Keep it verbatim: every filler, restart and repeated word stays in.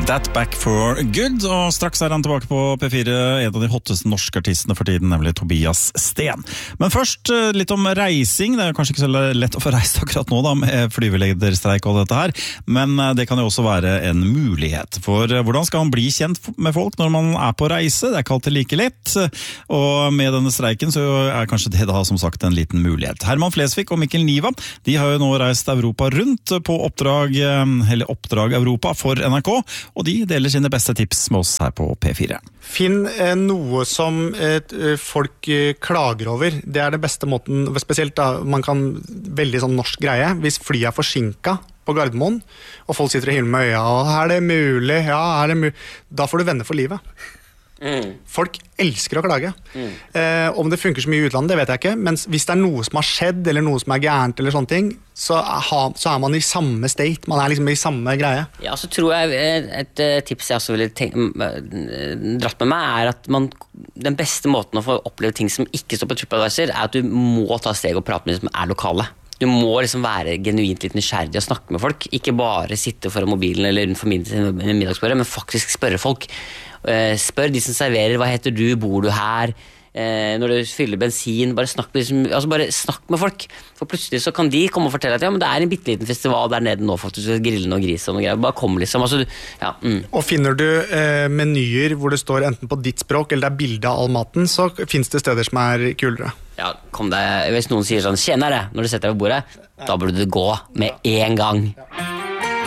Take That Back for Good, og straks er han tilbake på P fire, en av de hotteste norske artistene for tiden, nemlig Tobias Sten. Men først litt om reising. Det er kanskje ikke så lett å få reist akkurat nå da, med flyvelederstreik og dette her, men det kan jo også være en mulighet. For hvordan skal man bli kjent med folk når man er på reise? Det er ikke alltid like lett, og med denne streiken så er kanskje det da som sagt en liten mulighet. Herman Flesvig og Mikkel Niva, de har jo nå reist Europa rundt på oppdrag, eller Oppdrag Europa for N R K, og de deler sine beste tips med oss her på P fire. Finn eh, noe som eh, folk eh, klager over. Det er det beste måten, spesielt da man kan veldig sånn norsk greie. Hvis flyet er forsinket på Gardermoen, og folk sitter og hiler med øya, og er det mulig? Ja, er det mulig? Da får du venner for livet. Mm. Folk elsker å klage. Mm. Eh, om det funker så mye i utlandet, det vet jeg ikke, men hvis det er noe som har skjedd, eller noe som er gærent, eller sånne ting, så, ha, så er man i samme state, man er liksom i samme greie. Ja, så tror jeg et, et tips jeg også ville tenke, dratt med meg, er at man, den beste måten å få oppleve ting som ikke står på TripAdvisor, er at du må ta steg og prate med de som er lokale. Du må liksom være genuint litt nysgjerrig og snakke med folk, ikke bare sitte foran mobilen eller utenfor middagsbordet, men faktisk spørre folk. Spør de som serverer, hva heter du, bor du her, eh, når du fyller bensin, bare snakk, med, altså bare snakk med folk, for plutselig så kan de komme og fortelle at ja, men det er en bitteliten festival der nede nå, faktisk, du skal grille noe gris og noe greier, bare kom liksom, altså, ja, mm. Og finner du eh, menyer hvor det står enten på ditt språk eller det er bilde av all maten, så finnes det steder som er kulere. Ja, kom deg, hvis noen sier sånn, tjenere, når du setter deg ved bordet, da burde du gå med en gang.